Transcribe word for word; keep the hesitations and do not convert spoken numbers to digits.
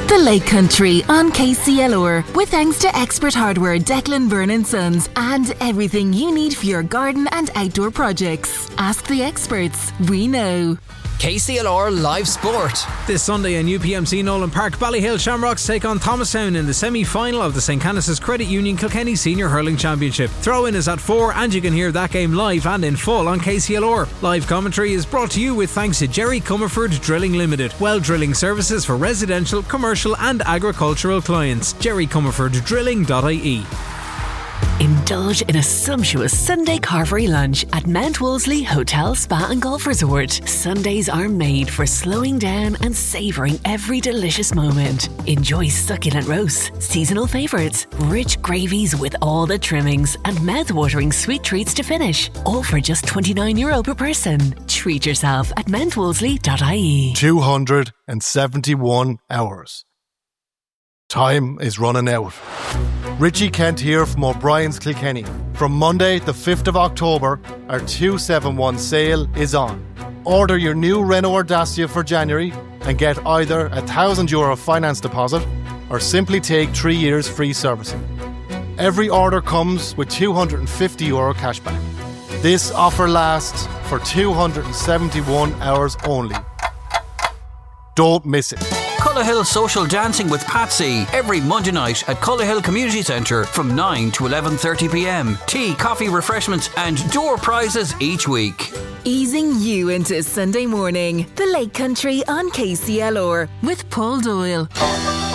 The Lake Country on K C L R, with thanks to Expert Hardware, Declan Byrne and Sons, and everything you need for your garden and outdoor projects. Ask the experts, we know. K C L R Live Sport. This Sunday in U P M C Nolan Park, Ballyhill Shamrocks take on Thomastown in the semi-final of the St Canice's Credit Union Kilkenny Senior Hurling Championship. Throw-in is at four, and you can hear that game live and in full on K C L R. Live commentary is brought to you with thanks to Jerry Comerford Drilling Limited. Well drilling services for residential, commercial and agricultural clients. jerry comerford drilling dot I E. Indulge in a sumptuous Sunday carvery lunch at Mount Wolseley Hotel, Spa and Golf Resort. Sundays are made for slowing down and savouring every delicious moment. Enjoy succulent roasts, seasonal favourites, rich gravies with all the trimmings, and mouth-watering sweet treats to finish. All for just twenty-nine euro per person. Treat yourself at mount wolseley dot I E. two hundred seventy-one hours. Time is running out. Richie Kent here from O'Brien's Kilkenny. From Monday the fifth of October, our two seventy-one sale is on. Order your new Renault or Dacia for January and get either a one thousand euro finance deposit or simply take three years free servicing. Every order comes with two hundred fifty euro cashback. This offer lasts for two hundred seventy-one hours only. Don't miss it. Cullerhill Social Dancing with Patsy every Monday night at Cullerhill Community Centre from nine to eleven thirty p m. Tea, coffee, refreshments and door prizes each week. Easing you into Sunday morning. The Lake Country on K C L R with Paul Doyle.